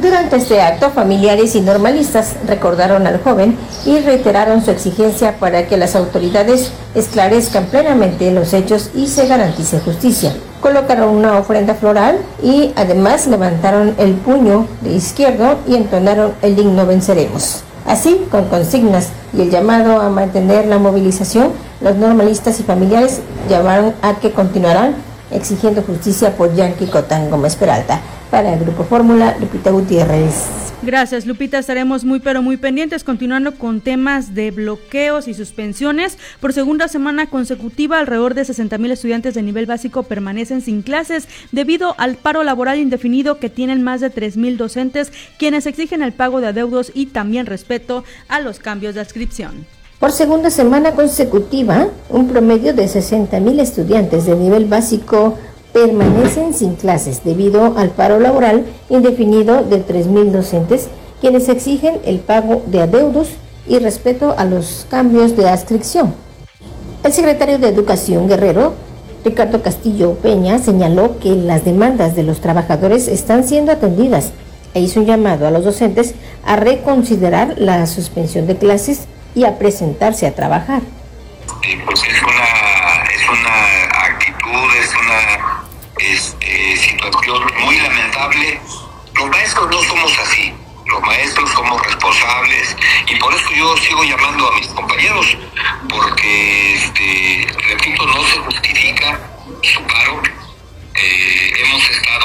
Durante este acto, familiares y normalistas recordaron al joven y reiteraron su exigencia para que las autoridades esclarezcan plenamente los hechos y se garantice justicia. Colocaron una ofrenda floral y además levantaron el puño de izquierdo y entonaron el himno Venceremos. Así, con consignas y el llamado a mantener la movilización, los normalistas y familiares llamaron a que continuarán exigiendo justicia por Yanqui Cotán Gómez Peralta. Para el Grupo Fórmula, Lupita Gutiérrez. Gracias, Lupita. Estaremos muy pendientes, continuando con temas de bloqueos y suspensiones. Por segunda semana consecutiva, alrededor de 60,000 estudiantes de nivel básico permanecen sin clases debido al paro laboral indefinido que tienen más de 3,000 docentes, quienes exigen el pago de adeudos y también respeto a los cambios de adscripción. Por segunda semana consecutiva, un promedio de 60,000 estudiantes de nivel básico permanecen sin clases debido al paro laboral indefinido de 3,000 docentes, quienes exigen el pago de adeudos y respeto a los cambios de adscripción. El secretario de Educación Guerrero, Ricardo Castillo Peña, señaló que las demandas de los trabajadores están siendo atendidas e hizo un llamado a los docentes a reconsiderar la suspensión de clases y a presentarse a trabajar. Pues es una actitud, es una situación muy lamentable. Los maestros no somos así, los maestros somos responsables y por eso yo sigo llamando a mis compañeros, porque, repito, no se justifica su paro. Hemos estado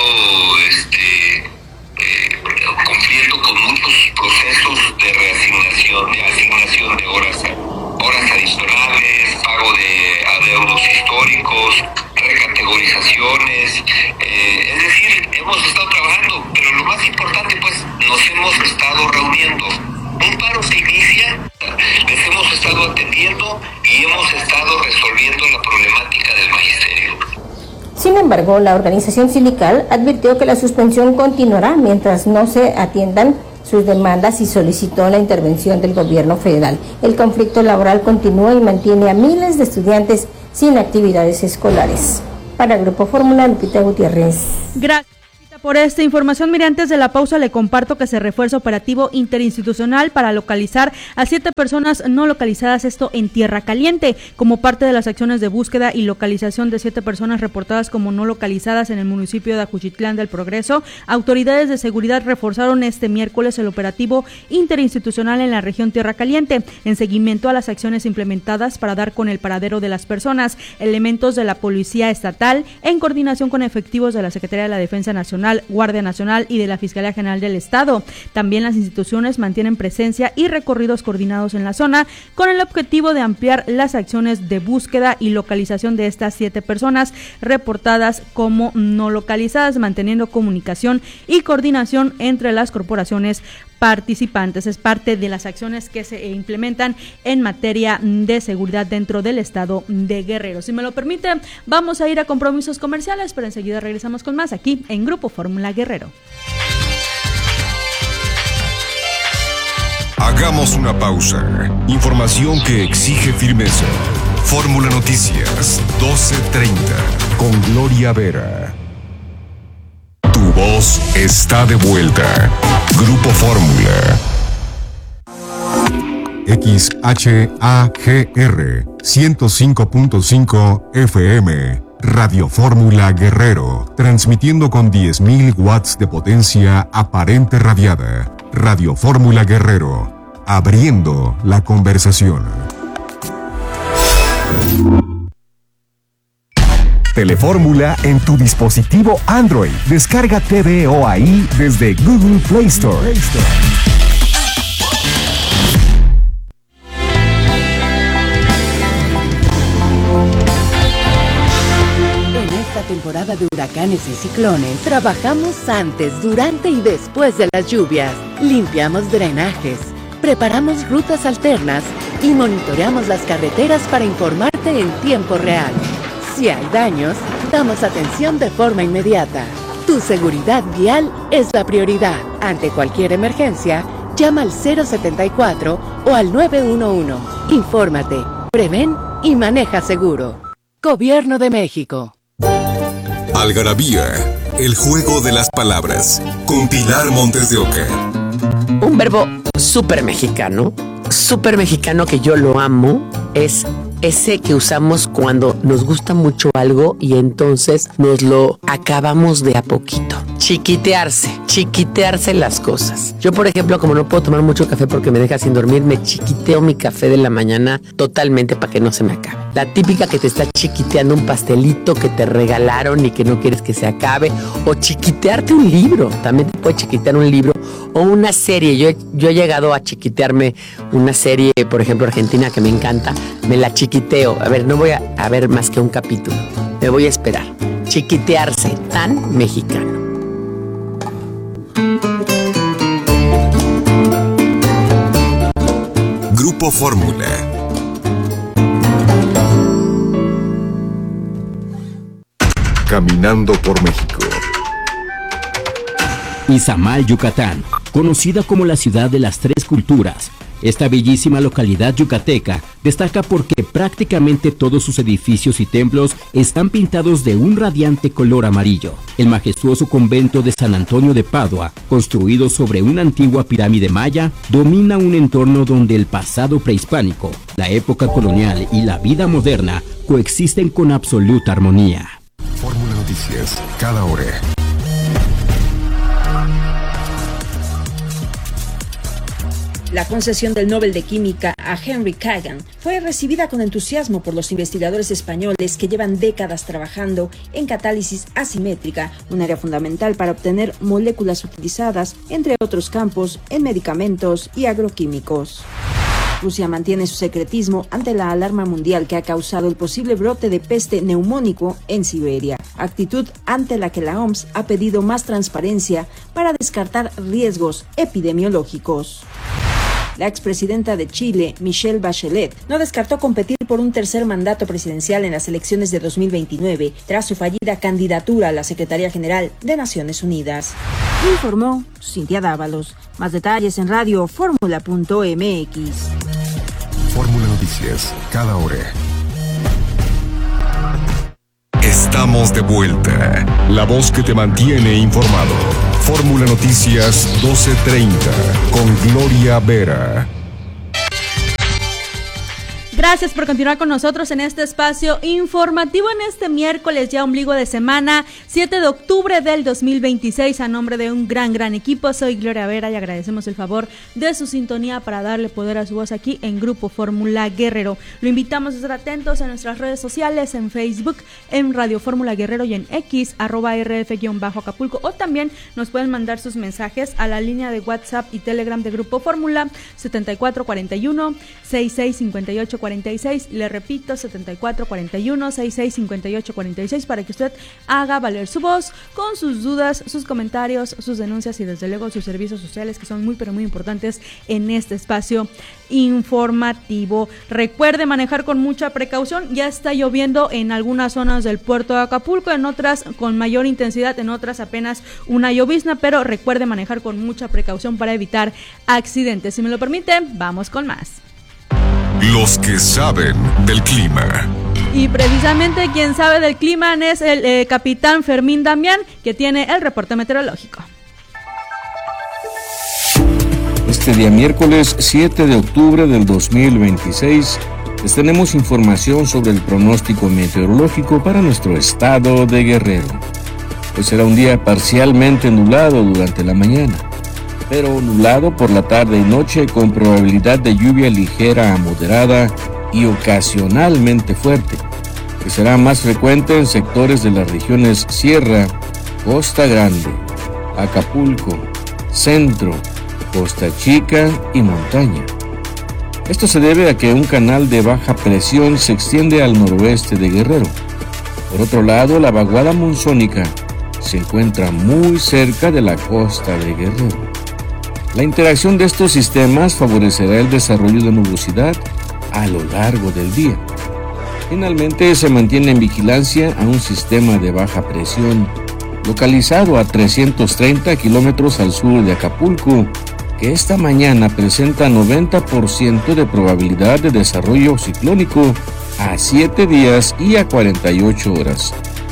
cumpliendo con muchos procesos de reasignación, de asignación de horas adicionales, pago de adeudos históricos, recategorizaciones, es decir, hemos estado trabajando, pero lo más importante, pues, nos hemos estado reuniendo. Un paro se inicia, les hemos estado atendiendo y hemos estado resolviendo la problemática del magisterio. Sin embargo, la organización sindical advirtió que la suspensión continuará mientras no se atiendan sus demandas y solicitó la intervención del gobierno federal. El conflicto laboral continúa y mantiene a miles de estudiantes sin actividades escolares. Para el Grupo Fórmula, Lupita Gutiérrez. Gracias por esta información. Mire, antes de la pausa le comparto que se refuerza operativo interinstitucional para localizar a 7 personas no localizadas, esto en Tierra Caliente, como parte de las acciones de búsqueda y localización de 7 personas reportadas como no localizadas en el municipio de Ajuchitlán del Progreso. Autoridades de seguridad reforzaron este miércoles el operativo interinstitucional en la región Tierra Caliente, en seguimiento a las acciones implementadas para dar con el paradero de las personas. Elementos de la Policía Estatal, en coordinación con efectivos de la Secretaría de la Defensa Nacional, Guardia Nacional y de la Fiscalía General del Estado. También las instituciones mantienen presencia y recorridos coordinados en la zona con el objetivo de ampliar las acciones de búsqueda y localización de estas 7 personas reportadas como no localizadas, manteniendo comunicación y coordinación entre las corporaciones participantes. Es parte de las acciones que se implementan en materia de seguridad dentro del estado de Guerrero. Si me lo permite, vamos a ir a compromisos comerciales, pero enseguida regresamos con más aquí en Grupo Fórmula Guerrero. Hagamos una pausa. Información que exige firmeza. Fórmula Noticias, 12:30, con Gloria Vera. Tu voz está de vuelta. Grupo Fórmula. XHAGR 105.5 FM. Radio Fórmula Guerrero. Transmitiendo con 10,000 watts de potencia aparente radiada. Radio Fórmula Guerrero. Abriendo la conversación. Telefórmula en tu dispositivo Android. Descarga TVO ahí desde Google Play Store. En esta temporada de huracanes y ciclones, trabajamos antes, durante y después de las lluvias. Limpiamos drenajes, preparamos rutas alternas y monitoreamos las carreteras para informarte en tiempo real. Si hay daños, damos atención de forma inmediata. Tu seguridad vial es la prioridad. Ante cualquier emergencia, llama al 074 o al 911. Infórmate, prevén y maneja seguro. Gobierno de México. Algarabía, El juego de las palabras, con Pilar Montes de Oca. Un verbo súper mexicano que yo lo amo, es ese que usamos cuando nos gusta mucho algo y entonces nos lo acabamos de a poquito. Chiquitearse las cosas. Yo, por ejemplo, como no puedo tomar mucho café porque me deja sin dormir, me chiquiteo mi café de la mañana totalmente para que no se me acabe. La típica que te está chiquiteando un pastelito que te regalaron y que no quieres que se acabe, o chiquitearte un libro. También te puede chiquitear un libro o una serie. Yo he llegado a chiquitearme una serie, por ejemplo, argentina, que me encanta. Me la chiquiteo. A ver, no voy a ver más que un capítulo. Me voy a esperar. Chiquitearse, tan mexicano. Grupo Fórmula. Caminando por México. Izamal, Yucatán, conocida como la ciudad de las tres culturas. Esta bellísima localidad yucateca destaca porque prácticamente todos sus edificios y templos están pintados de un radiante color amarillo. El majestuoso convento de San Antonio de Padua, construido sobre una antigua pirámide maya, domina un entorno donde el pasado prehispánico, la época colonial y la vida moderna coexisten con absoluta armonía. Fórmula Noticias, cada hora. La concesión del Nobel de Química a Henry Kagan fue recibida con entusiasmo por los investigadores españoles que llevan décadas trabajando en catálisis asimétrica, un área fundamental para obtener moléculas utilizadas, entre otros campos, en medicamentos y agroquímicos. Rusia mantiene su secretismo ante la alarma mundial que ha causado el posible brote de peste neumónico en Siberia, actitud ante la que la OMS ha pedido más transparencia para descartar riesgos epidemiológicos. La expresidenta de Chile, Michelle Bachelet, no descartó competir por un tercer mandato presidencial en las elecciones de 2029, tras su fallida candidatura a la Secretaría General de Naciones Unidas. Informó Cintia Dávalos. Más detalles en radioformula.mx. Fórmula Noticias, cada hora. Estamos de vuelta. La voz que te mantiene informado. Fórmula Noticias 12:30 con Gloria Vera. Gracias por continuar con nosotros en este espacio informativo en este miércoles, ya ombligo de semana, 7 de octubre del 2026. A nombre de un gran equipo, soy Gloria Vera y agradecemos el favor de su sintonía para darle poder a su voz aquí en Grupo Fórmula Guerrero. Lo invitamos a estar atentos a nuestras redes sociales, en Facebook, en Radio Fórmula Guerrero y en X, @RF_Acapulco, o también nos pueden mandar sus mensajes a la línea de WhatsApp y Telegram de Grupo Fórmula 7441-665846. Le repito, 7441-665846, para que usted haga valer su voz con sus dudas, sus comentarios, sus denuncias y desde luego sus servicios sociales, que son muy pero muy importantes en este espacio informativo. Recuerde manejar con mucha precaución. Ya está lloviendo en algunas zonas del puerto de Acapulco, en otras con mayor intensidad, en otras apenas una llovizna, pero recuerde manejar con mucha precaución para evitar accidentes. Si me lo permite, vamos con más. Los que saben del clima. Y precisamente quien sabe del clima es el capitán Fermín Damián, que tiene el reporte meteorológico. Este día miércoles 7 de octubre del 2026 les tenemos información sobre el pronóstico meteorológico para nuestro estado de Guerrero. Hoy será un día parcialmente nublado durante la mañana, pero nublado por la tarde y noche, con probabilidad de lluvia ligera a moderada y ocasionalmente fuerte, que será más frecuente en sectores de las regiones Sierra, Costa Grande, Acapulco, Centro, Costa Chica y Montaña. Esto se debe a que un canal de baja presión se extiende al noroeste de Guerrero. Por otro lado, la vaguada monzónica se encuentra muy cerca de la costa de Guerrero. La interacción de estos sistemas favorecerá el desarrollo de nubosidad a lo largo del día. Finalmente, se mantiene en vigilancia a un sistema de baja presión localizado a 330 kilómetros al sur de Acapulco, que esta mañana presenta 90% de probabilidad de desarrollo ciclónico a 7 días y a 48 horas.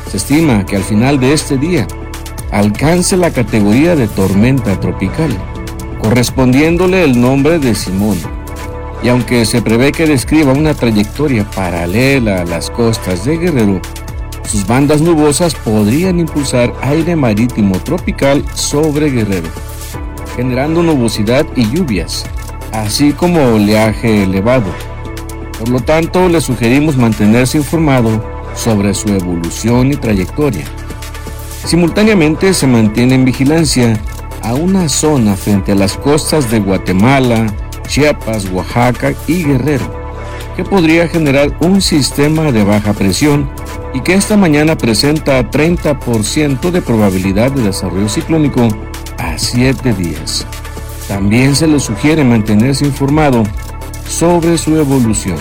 Se estima que al final de este día alcance la categoría de tormenta tropical, correspondiéndole el nombre de Simón. Y aunque se prevé que describa una trayectoria paralela a las costas de Guerrero, sus bandas nubosas podrían impulsar aire marítimo tropical sobre Guerrero, generando nubosidad y lluvias, así como oleaje elevado. Por lo tanto, le sugerimos mantenerse informado sobre su evolución y trayectoria. Simultáneamente se mantiene en vigilancia a una zona frente a las costas de Guatemala, Chiapas, Oaxaca y Guerrero, que podría generar un sistema de baja presión y que esta mañana presenta 30% de probabilidad de desarrollo ciclónico a 7 días. También se le sugiere mantenerse informado sobre su evolución.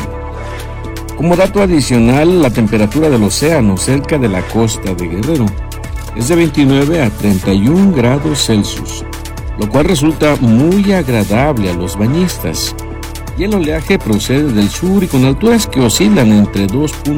Como dato adicional, la temperatura del océano cerca de la costa de Guerrero es de 29 a 31 grados Celsius, lo cual resulta muy agradable a los bañistas. Y el oleaje procede del sur y con alturas que oscilan entre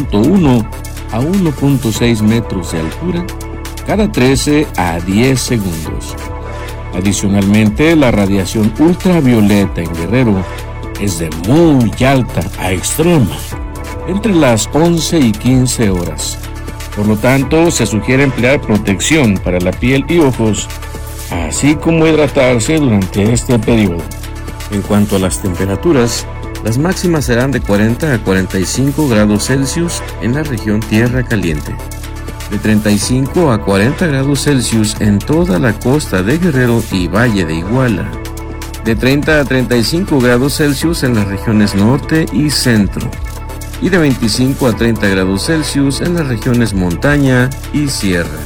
2.1 a 1.6 metros de altura cada 13 a 10 segundos. Adicionalmente, la radiación ultravioleta en Guerrero es de muy alta a extrema, entre las 11 y 15 horas. Por lo tanto, se sugiere emplear protección para la piel y ojos, así como hidratarse durante este periodo. En cuanto a las temperaturas, las máximas serán de 40 a 45 grados Celsius en la región Tierra Caliente, de 35 a 40 grados Celsius en toda la costa de Guerrero y Valle de Iguala, de 30 a 35 grados Celsius en las regiones norte y centro, y de 25 a 30 grados Celsius en las regiones montaña y sierra.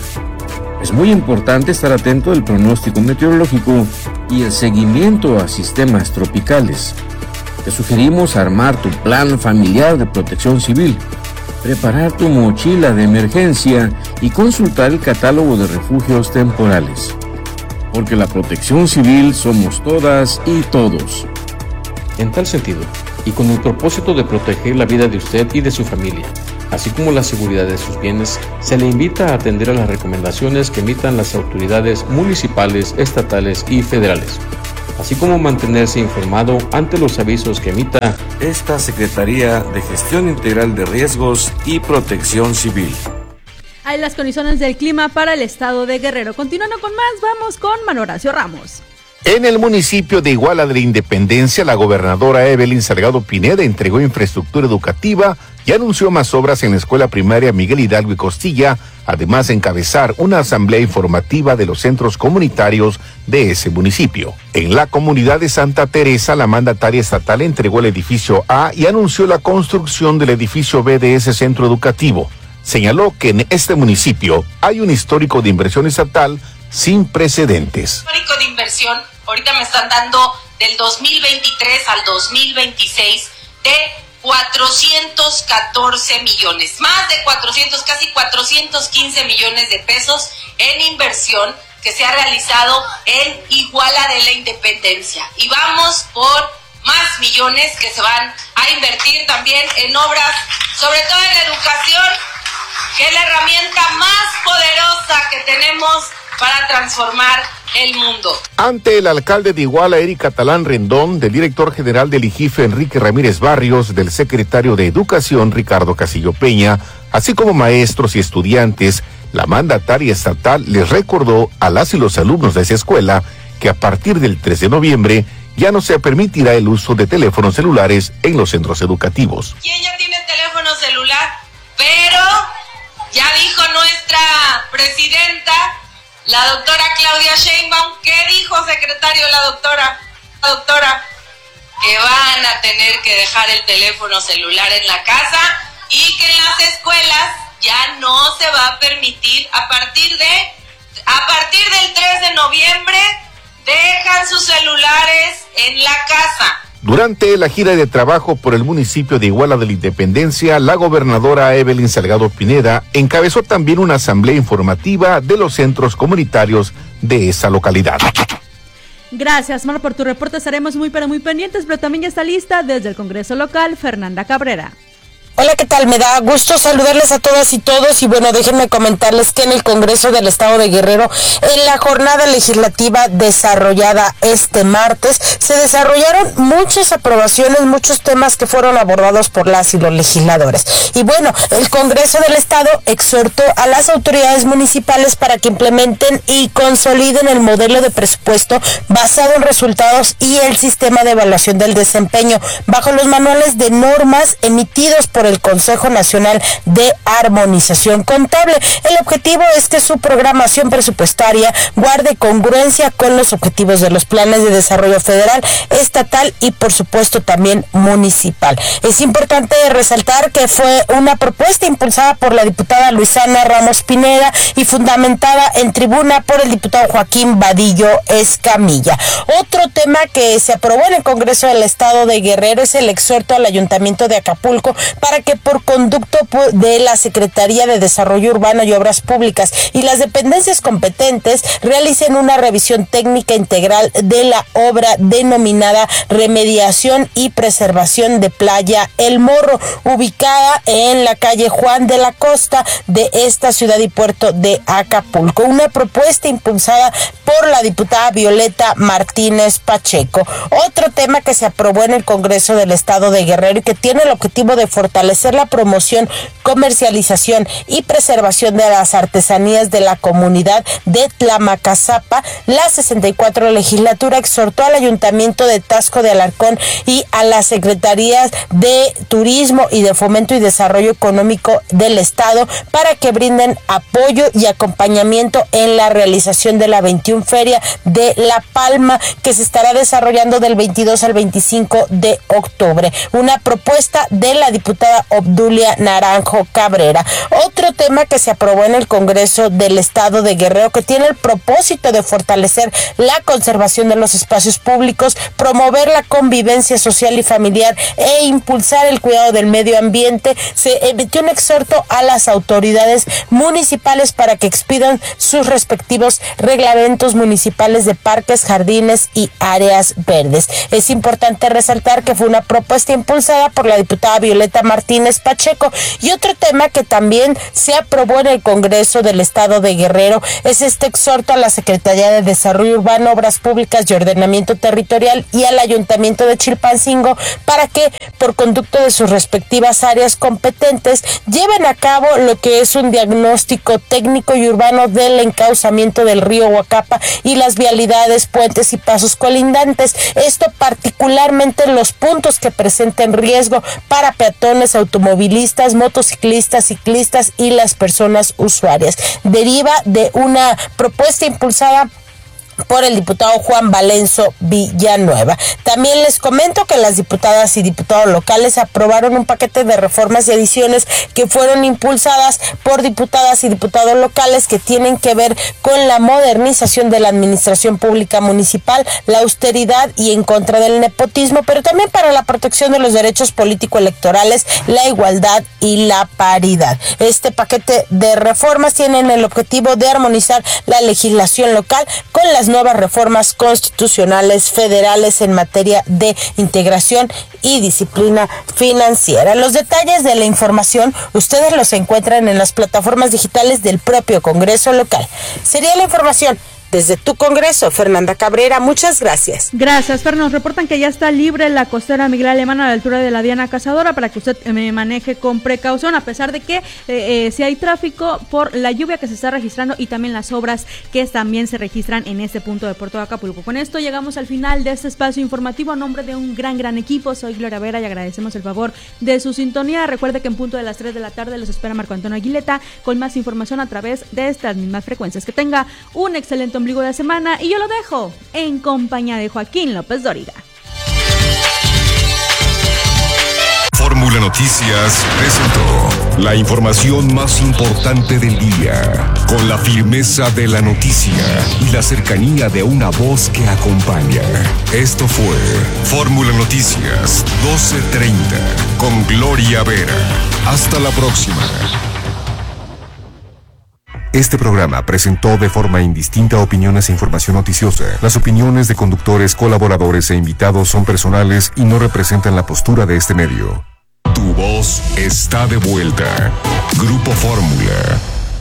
Es muy importante estar atento al pronóstico meteorológico y el seguimiento a sistemas tropicales. Te sugerimos armar tu plan familiar de protección civil, preparar tu mochila de emergencia y consultar el catálogo de refugios temporales. Porque la protección civil somos todas y todos. En tal sentido, y con el propósito de proteger la vida de usted y de su familia, así como la seguridad de sus bienes, se le invita a atender a las recomendaciones que emitan las autoridades municipales, estatales y federales, así como mantenerse informado ante los avisos que emita esta Secretaría de Gestión Integral de Riesgos y Protección Civil. Hay las condiciones del clima para el estado de Guerrero. Continuando con más, vamos con Manuel Horacio Ramos. En el municipio de Iguala de la Independencia, la gobernadora Evelyn Salgado Pineda entregó infraestructura educativa y anunció más obras en la escuela primaria Miguel Hidalgo y Costilla, además de encabezar una asamblea informativa de los centros comunitarios de ese municipio. En la comunidad de Santa Teresa, la mandataria estatal entregó el edificio A y anunció la construcción del edificio B de ese centro educativo. Señaló que en este municipio hay un histórico de inversión estatal sin precedentes. Histórico de inversión, ahorita me están dando del 2023 al 2026 de 414 millones, más de 400, casi 415 millones de pesos en inversión que se ha realizado en Iguala de la Independencia. Y vamos por más millones que se van a invertir también en obras, sobre todo en la educación, que es la herramienta más poderosa que tenemos para transformar el mundo. Ante el alcalde de Iguala, Eric Catalán Rendón, del director general del IGIFE, Enrique Ramírez Barrios, del secretario de Educación, Ricardo Castillo Peña, así como maestros y estudiantes, la mandataria estatal les recordó a las y los alumnos de esa escuela que a partir del 3 de noviembre ya no se permitirá el uso de teléfonos celulares en los centros educativos. ¿Quién ya tiene teléfono celular? Pero ya dijo nuestra presidenta, la doctora Claudia Sheinbaum, ¿qué dijo, secretario, la doctora? Que van a tener que dejar el teléfono celular en la casa y que en las escuelas ya no se va a permitir a partir del 3 de noviembre, dejan sus celulares en la casa. Durante la gira de trabajo por el municipio de Iguala de la Independencia, la gobernadora Evelyn Salgado Pineda encabezó también una asamblea informativa de los centros comunitarios de esa localidad. Gracias, Mar, por tu reporte. Estaremos muy pendientes, pero también ya está lista desde el Congreso local Fernanda Cabrera. Hola, ¿qué tal? Me da gusto saludarles a todas y todos y bueno, déjenme comentarles que en el Congreso del Estado de Guerrero, en la jornada legislativa desarrollada este martes, se desarrollaron muchas aprobaciones, muchos temas que fueron abordados por las y los legisladores. Y bueno, el Congreso del Estado exhortó a las autoridades municipales para que implementen y consoliden el modelo de presupuesto basado en resultados y el sistema de evaluación del desempeño bajo los manuales de normas emitidos por el Consejo Nacional de Armonización Contable. El objetivo es que su programación presupuestaria guarde congruencia con los objetivos de los planes de desarrollo federal, estatal y por supuesto también municipal. Es importante resaltar que fue una propuesta impulsada por la diputada Luisana Ramos Pineda y fundamentada en tribuna por el diputado Joaquín Vadillo Escamilla. Otro tema que se aprobó en el Congreso del Estado de Guerrero es el exhorto al Ayuntamiento de Acapulco para que por conducto de la Secretaría de Desarrollo Urbano y Obras Públicas y las dependencias competentes realicen una revisión técnica integral de la obra denominada Remediación y Preservación de Playa El Morro, ubicada en la calle Juan de la Costa de esta ciudad y puerto de Acapulco. Una propuesta impulsada por la diputada Violeta Martínez Pacheco. Otro tema que se aprobó en el Congreso del Estado de Guerrero y que tiene el objetivo de fortalecer la promoción, comercialización y preservación de las artesanías de la comunidad de Tlamacazapa. La 64 legislatura exhortó al Ayuntamiento de Taxco de Alarcón y a las Secretarías de Turismo y de Fomento y Desarrollo Económico del Estado para que brinden apoyo y acompañamiento en la realización de la 21 Feria de La Palma, que se estará desarrollando del 22 al 25 de octubre. Una propuesta de la diputada Obdulia Naranjo Cabrera. Otro tema que se aprobó en el Congreso del Estado de Guerrero, que tiene el propósito de fortalecer la conservación de los espacios públicos, promover la convivencia social y familiar e impulsar el cuidado del medio ambiente. Se emitió un exhorto a las autoridades municipales para que expidan sus respectivos reglamentos municipales de parques, jardines y áreas verdes. Es importante resaltar que fue una propuesta impulsada por la diputada Violeta Martínez Pacheco. Y otro tema que también se aprobó en el Congreso del Estado de Guerrero es este exhorto a la Secretaría de Desarrollo Urbano, Obras Públicas y Ordenamiento Territorial y al Ayuntamiento de Chilpancingo para que, por conducto de sus respectivas áreas competentes, lleven a cabo lo que es un diagnóstico técnico y urbano del encauzamiento del río Huacapa y las vialidades, puentes y pasos colindantes. Esto particularmente en los puntos que presenten riesgo para peatones, automovilistas, motociclistas, ciclistas y las personas usuarias. Deriva de una propuesta impulsada por el diputado Juan Valenzo Villanueva. También les comento que las diputadas y diputados locales aprobaron un paquete de reformas y adiciones que fueron impulsadas por diputadas y diputados locales que tienen que ver con la modernización de la administración pública municipal, la austeridad y en contra del nepotismo, pero también para la protección de los derechos político-electorales, la igualdad y la paridad. Este paquete de reformas tienen el objetivo de armonizar la legislación local con las nuevas reformas constitucionales federales en materia de integración y disciplina financiera. Los detalles de la información ustedes los encuentran en las plataformas digitales del propio Congreso local. Sería la información. Desde tu Congreso, Fernanda Cabrera, muchas gracias. Gracias, Fer. Nos reportan que ya está libre la costera Miguel Alemán a la altura de la Diana Cazadora para que usted maneje con precaución, a pesar de que si hay tráfico por la lluvia que se está registrando y también las obras que también se registran en este punto de Puerto de Acapulco. Con esto llegamos al final de este espacio informativo. A nombre de un gran equipo, soy Gloria Vera y agradecemos el favor de su sintonía. Recuerde que en punto de las 3 de la tarde los espera Marco Antonio Aguileta con más información a través de estas mismas frecuencias. Que tenga un excelente ombligo de semana y yo lo dejo en compañía de Joaquín López Dóriga. Fórmula Noticias presentó la información más importante del día, con la firmeza de la noticia y la cercanía de una voz que acompaña. Esto fue Fórmula Noticias 12:30 con Gloria Vera. Hasta la próxima. Este programa presentó de forma indistinta opiniones e información noticiosa. Las opiniones de conductores, colaboradores e invitados son personales y no representan la postura de este medio. Tu voz está de vuelta. Grupo Fórmula.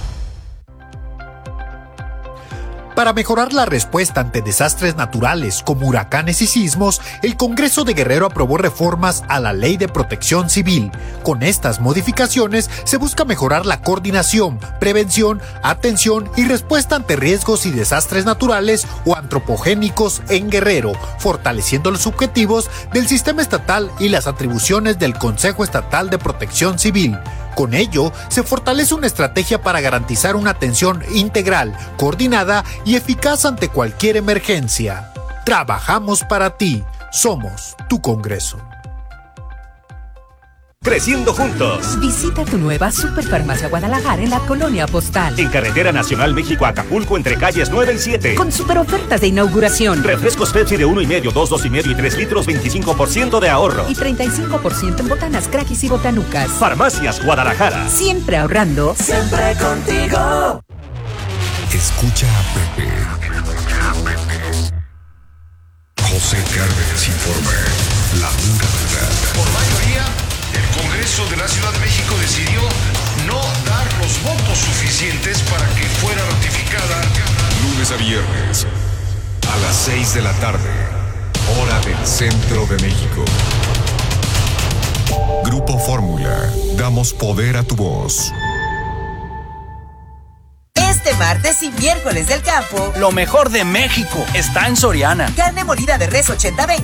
Para mejorar la respuesta ante desastres naturales como huracanes y sismos, el Congreso de Guerrero aprobó reformas a la Ley de Protección Civil. Con estas modificaciones se busca mejorar la coordinación, prevención, atención y respuesta ante riesgos y desastres naturales o antropogénicos en Guerrero, fortaleciendo los objetivos del sistema estatal y las atribuciones del Consejo Estatal de Protección Civil. Con ello, se fortalece una estrategia para garantizar una atención integral, coordinada y eficaz ante cualquier emergencia. Trabajamos para ti. Somos tu Congreso. Creciendo juntos. Visita tu nueva Superfarmacia Guadalajara en la Colonia Postal. En Carretera Nacional México-Acapulco entre calles 9 y 7. Con super ofertas de inauguración. Refrescos Pepsi de 1,5, 2, 2,5 y 3 litros, 25% de ahorro. Y 35% en botanas, craquis y botanucas. Farmacias Guadalajara. Siempre ahorrando. Siempre contigo. Escucha a Pepe. José Cárdenas informa. La dura verdad. Por mayoría, el Congreso de la Ciudad de México decidió no dar los votos suficientes para que fuera ratificada. Lunes a viernes, a las 6 de la tarde, hora del centro de México. Grupo Fórmula, damos poder a tu voz. Este martes y miércoles del campo, lo mejor de México está en Soriana. Carne molida de res 80-20